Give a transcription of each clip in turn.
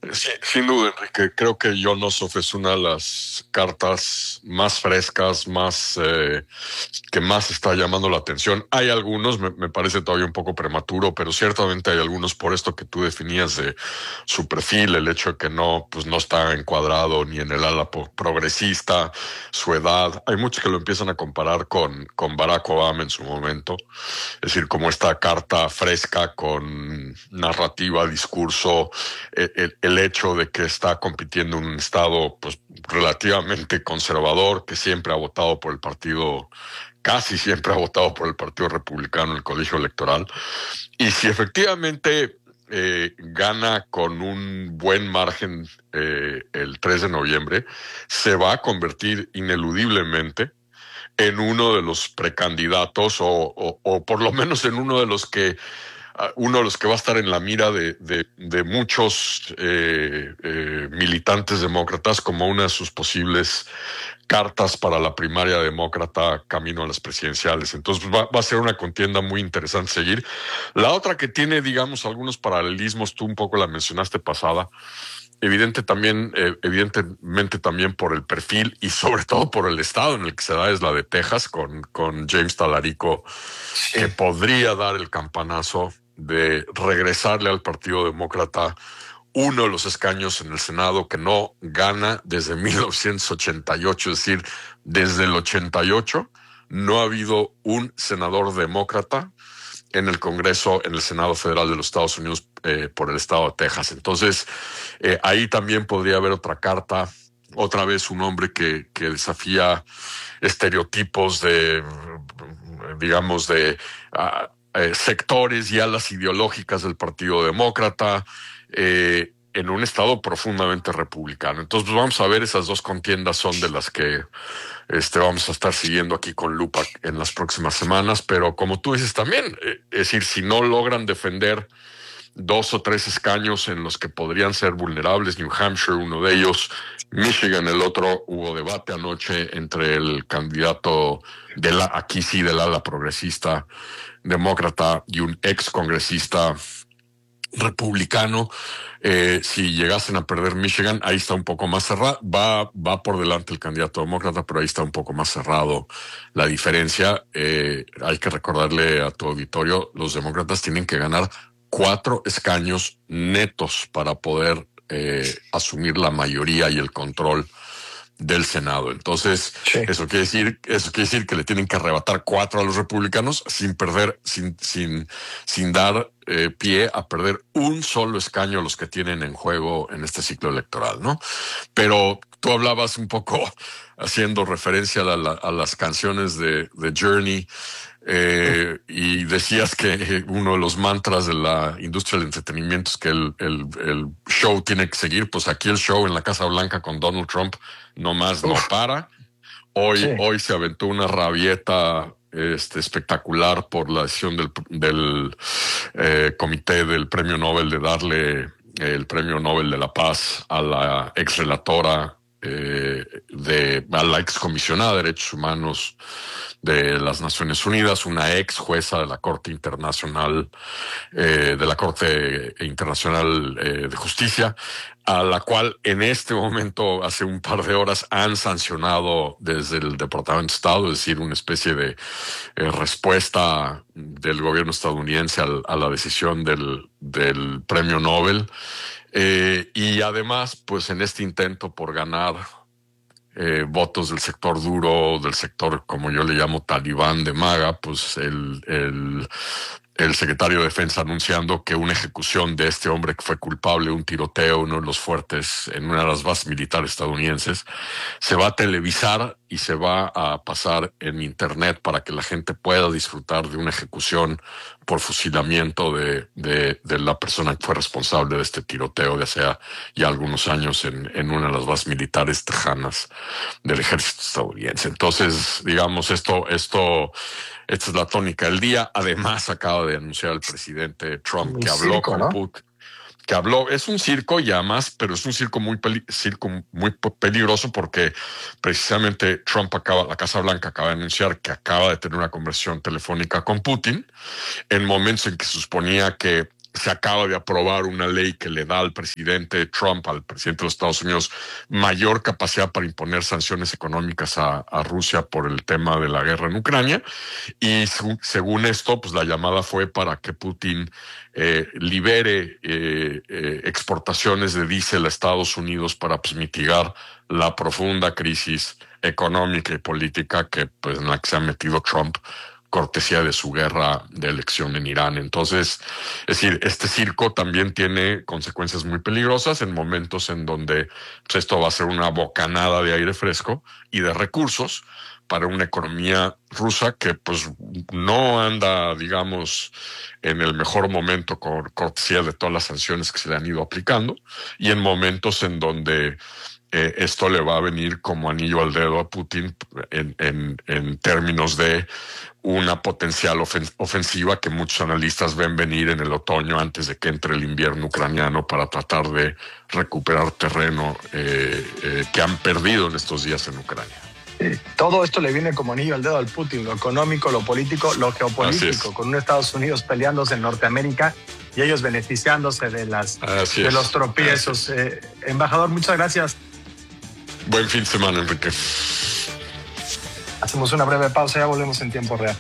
Sí, sin duda, Enrique. Creo que Yonosov es una de las cartas más frescas, que más está llamando la atención. Hay algunos, me parece todavía un poco prematuro, pero ciertamente hay algunos por esto que tú definías de su perfil, el hecho de que no, pues no está encuadrado ni en el ala progresista, su edad. Hay muchos que lo empiezan a comparar con Barack Obama en su momento. Es decir, como esta carta fresca con narrativa, discurso, el hecho de que está compitiendo en un estado pues relativamente conservador, que siempre ha votado por el partido, casi siempre ha votado por el Partido Republicano en el colegio electoral. Y si efectivamente gana con un buen margen el 3 de noviembre, se va a convertir ineludiblemente en uno de los precandidatos o por lo menos en uno de los que va a estar en la mira de muchos militantes demócratas como una de sus posibles cartas para la primaria demócrata camino a las presidenciales. Entonces va a ser una contienda muy interesante seguir. La otra que tiene, digamos, algunos paralelismos, tú un poco la mencionaste pasada, evidentemente también por el perfil y sobre todo por el estado en el que se da, es la de Texas, con James Talarico, que Sí. podría dar el campanazo de regresarle al Partido Demócrata uno de los escaños en el Senado que no gana desde 1988, es decir, desde el 88 no ha habido un senador demócrata en el Congreso, en el Senado Federal de los Estados Unidos por el estado de Texas. Entonces, ahí también podría haber otra carta, otra vez un hombre que desafía estereotipos digamos, sectores y alas ideológicas del Partido Demócrata, en un estado profundamente republicano. Entonces, pues vamos a ver, esas dos contiendas son de las que vamos a estar siguiendo aquí con lupa en las próximas semanas, pero como tú dices también, es decir, si no logran defender dos o tres escaños en los que podrían ser vulnerables, New Hampshire, uno de ellos, Michigan, el otro, hubo debate anoche entre el candidato aquí sí, del ala progresista demócrata y un ex congresista republicano. Si llegasen a perder Michigan, ahí está un poco más cerrado. Va por delante el candidato demócrata, pero ahí está un poco más cerrado la diferencia. Hay que recordarle a tu auditorio, los demócratas tienen que ganar 4 escaños netos para poder asumir la mayoría y el control del Senado. Entonces, Sí. eso quiere decir que le tienen que arrebatar 4 a los republicanos sin perder, sin dar pie a perder un solo escaño a los que tienen en juego en este ciclo electoral, ¿no? Pero tú hablabas un poco haciendo referencia a las canciones de Journey, y decías que uno de los mantras de la industria del entretenimiento es que el show tiene que seguir. Pues aquí el show en la Casa Blanca con Donald Trump nomás no Uf, para. sí. Hoy se aventó una rabieta espectacular por la decisión del comité del Premio Nobel de darle el Premio Nobel de la Paz a la ex relatora, a la ex comisionada de Derechos Humanos de las Naciones Unidas, una ex jueza de la Corte Internacional, de la Corte Internacional de Justicia, a la cual en este momento, hace un par de horas, han sancionado desde el Departamento de Estado, es decir, una especie de respuesta del gobierno estadounidense a la decisión del premio Nobel. Y además, pues en este intento por ganar votos del sector duro, del sector, como yo le llamo, talibán de MAGA, pues el secretario de Defensa anunciando que una ejecución de este hombre que fue culpable de un tiroteo, uno de los fuertes en una de las bases militares estadounidenses, se va a televisar y se va a pasar en internet para que la gente pueda disfrutar de una ejecución por fusilamiento de la persona que fue responsable de este tiroteo de hace ya algunos años en una de las bases militares tejanas del ejército estadounidense. Entonces, digamos, esta es la tónica del día. Además, acaba de anunciar el presidente Trump El que habló circo, con ¿no? Putin, es un circo ya más, pero es un circo muy peligroso porque precisamente la Casa Blanca acaba de anunciar que acaba de tener una conversación telefónica con Putin en momentos en que se suponía que se acaba de aprobar una ley que le da al presidente Trump, al presidente de los Estados Unidos, mayor capacidad para imponer sanciones económicas a Rusia por el tema de la guerra en Ucrania. Y según esto, pues la llamada fue para que Putin libere exportaciones de diésel a Estados Unidos para pues, mitigar la profunda crisis económica y política pues, en la que se ha metido Trump, cortesía de su guerra de elección en Irán. Entonces, es decir, este circo también tiene consecuencias muy peligrosas en momentos en donde pues, esto va a ser una bocanada de aire fresco y de recursos para una economía rusa que pues no anda, digamos, en el mejor momento con cortesía de todas las sanciones que se le han ido aplicando, y en momentos en donde esto le va a venir como anillo al dedo a Putin en términos de una potencial ofensiva que muchos analistas ven venir en el otoño antes de que entre el invierno ucraniano para tratar de recuperar terreno que han perdido en estos días en Ucrania. Todo esto le viene como anillo al dedo al Putin, lo económico, lo político, lo geopolítico, con un Estados Unidos peleándose en Norteamérica y ellos beneficiándose de los tropiezos. Embajador, muchas gracias. Buen fin de semana, Enrique. Hacemos una breve pausa, ya volvemos en tiempo real.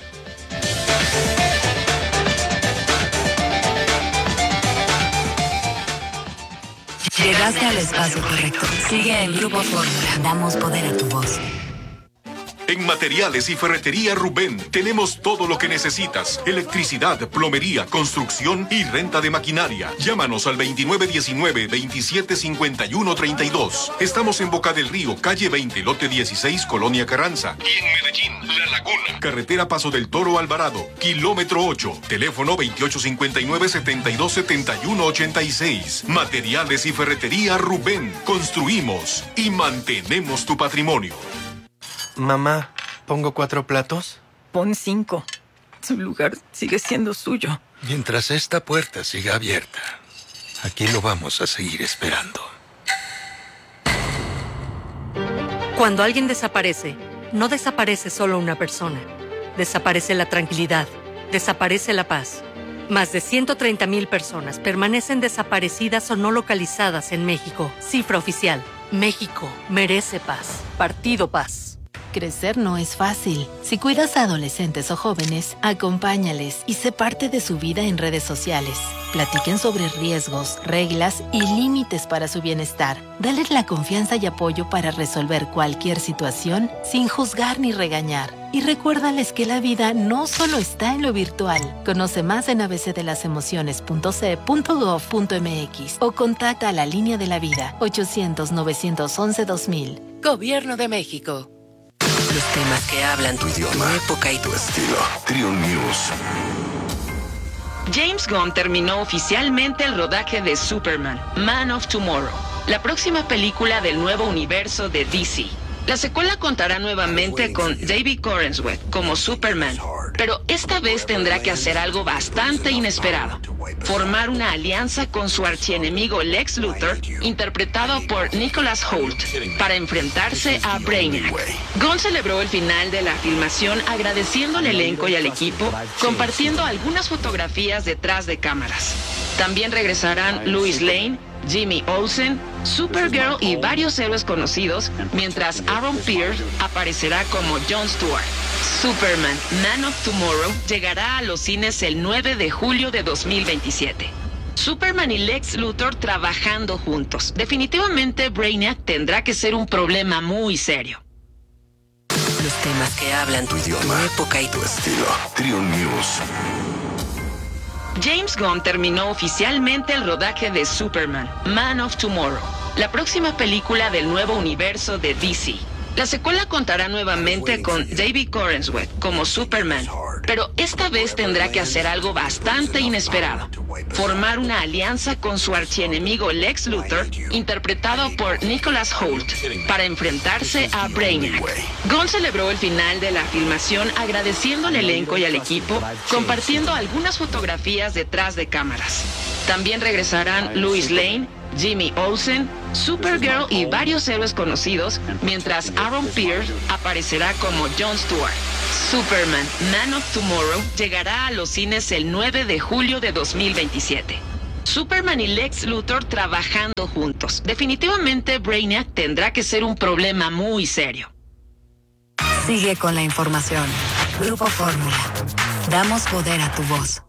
Llegaste al espacio correcto. Sigue en Grupo Fórmula. Damos poder a tu voz. En Materiales y Ferretería Rubén tenemos todo lo que necesitas: electricidad, plomería, construcción y renta de maquinaria. Llámanos al 2919-2751-32. Estamos en Boca del Río, calle 20, lote 16, Colonia Carranza. Y en Medellín, La Laguna, carretera Paso del Toro Alvarado, kilómetro 8. Teléfono 2859-7271-86. Materiales y Ferretería Rubén. Construimos y mantenemos tu patrimonio. Mamá, ¿pongo 4 platos? Pon 5. Su lugar sigue siendo suyo. Mientras esta puerta siga abierta, aquí lo vamos a seguir esperando. Cuando alguien desaparece, no desaparece solo una persona. Desaparece la tranquilidad, desaparece la paz. Más de 130,000 personas permanecen desaparecidas o no localizadas en México. Cifra oficial. México merece paz. Partido Paz. Crecer no es fácil. Si cuidas a adolescentes o jóvenes, acompáñales y sé parte de su vida en redes sociales. Platiquen sobre riesgos, reglas y límites para su bienestar. Dales la confianza y apoyo para resolver cualquier situación sin juzgar ni regañar. Y recuérdales que la vida no solo está en lo virtual. Conoce más en abcdelasemociones.ce.gov.mx o contacta a la Línea de la Vida 800-911-2000. Gobierno de México. Los temas que hablan tu idioma, tu época y tu estilo. Trio News. James Gunn terminó oficialmente el rodaje de Superman, Man of Tomorrow, la próxima película del nuevo universo de DC. La secuela contará nuevamente con David Corenswet como Superman, pero esta vez tendrá que hacer algo bastante inesperado: formar una alianza con su archienemigo Lex Luthor, interpretado por Nicholas Hoult, para enfrentarse a Brainiac. Gunn celebró el final de la filmación agradeciendo al elenco y al equipo, compartiendo algunas fotografías detrás de cámaras. También regresarán Lois Lane, Jimmy Olsen, Supergirl y varios héroes conocidos, mientras Aaron Pierce aparecerá como Jon Stewart. Superman, Man of Tomorrow llegará a los cines el 9 de julio de 2027. Superman y Lex Luthor trabajando juntos. Definitivamente Brainiac tendrá que ser un problema muy serio. Los temas que hablan tu idioma, tu época y tu estilo. Trio News. James Gunn terminó oficialmente el rodaje de Superman, Man of Tomorrow, la próxima película del nuevo universo de DC. La secuela contará nuevamente con David Corenswet como Superman, pero esta vez tendrá que hacer algo bastante inesperado: formar una alianza con su archienemigo Lex Luthor, interpretado por Nicholas Hoult, para enfrentarse a Brainiac. Gunn celebró el final de la filmación agradeciendo al elenco y al equipo, compartiendo algunas fotografías detrás de cámaras. También regresarán Lois Lane, Jimmy Olsen, Supergirl y varios héroes conocidos, mientras Aaron Pierce aparecerá como Jon Stewart. Superman, Man of Tomorrow llegará a los cines el 9 de julio de 2027. Superman y Lex Luthor trabajando juntos. Definitivamente Brainiac tendrá que ser un problema muy serio. Sigue con la información. Grupo Fórmula. Damos poder a tu voz.